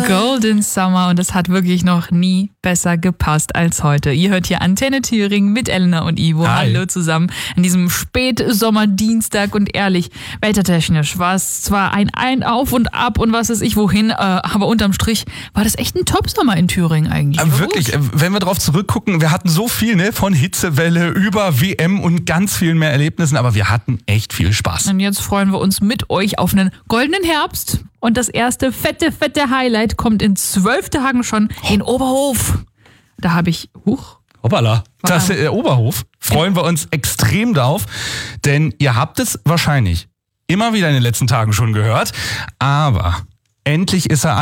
Golden Summer und es hat wirklich noch nie besser gepasst als heute. Ihr hört hier Antenne Thüringen mit Elena und Ivo. Hi. Hallo zusammen an diesem Spätsommerdienstag und ehrlich, wettertechnisch war es zwar ein Auf und Ab und was weiß ich wohin, aber unterm Strich war das echt ein Top-Sommer in Thüringen eigentlich. Wirklich, wenn wir drauf zurückgucken, wir hatten so viel, ne, von Hitzewelle über WM und ganz vielen mehr Erlebnissen, aber wir hatten echt viel Spaß. Und jetzt freuen wir uns mit euch auf einen goldenen Herbst. Und das erste fette Highlight kommt in 12 Tagen schon in Oberhof. Da habe ich, Hoppala, das ist der Oberhof. Freuen wir uns extrem drauf, denn ihr habt es wahrscheinlich immer wieder in den letzten Tagen schon gehört, aber endlich ist er